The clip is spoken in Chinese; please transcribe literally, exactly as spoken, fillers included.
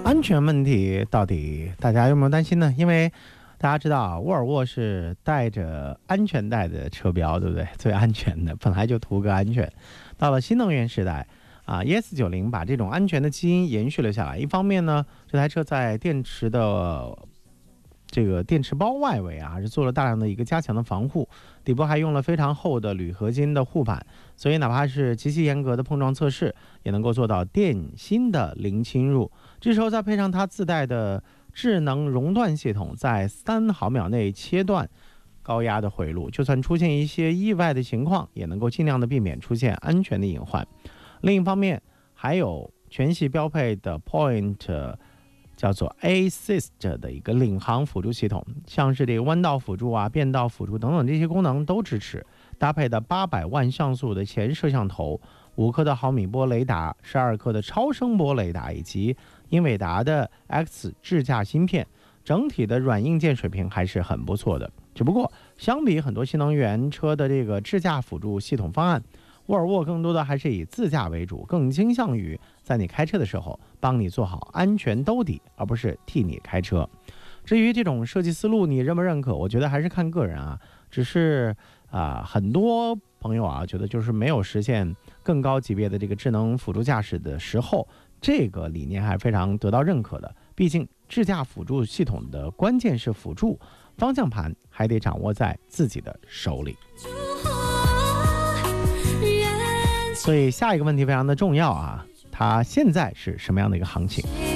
安全问题到底大家有没有担心呢？因为大家知道沃尔沃是带着安全带的车标，对不对？最安全的，本来就图个安全。到了新能源时代啊 ，E S 九十 把这种安全的基因延续了下来。一方面呢，这台车在电池的这个电池包外围啊，还是做了大量的一个加强的防护，底部还用了非常厚的铝合金的护板，所以哪怕是极其严格的碰撞测试，也能够做到电芯的零侵入。这时候再配上它自带的智能熔断系统，在三毫秒内切断高压的回路，就算出现一些意外的情况，也能够尽量的避免出现安全的隐患。另一方面，还有全系标配的 Point 叫做 Assist 的一个领航辅助系统，像是这个弯道辅助啊、变道辅助等等这些功能都支持。搭配的八百万像素的前摄像头、五颗的毫米波雷达、十二颗的超声波雷达，以及英伟达的 X 智驾芯片，整体的软硬件水平还是很不错的。只不过相比很多新能源车的这个智驾辅助系统方案，沃尔沃更多的还是以自驾为主，更倾向于在你开车的时候帮你做好安全兜底，而不是替你开车。至于这种设计思路你认不认可，我觉得还是看个人啊。只是啊、呃，很多朋友啊觉得就是没有实现更高级别的这个智能辅助驾驶的时候，这个理念还是非常得到认可的。毕竟智驾辅助系统的关键是辅助，方向盘还得掌握在自己的手里。所以下一个问题非常的重要啊，它现在是什么样的一个行情？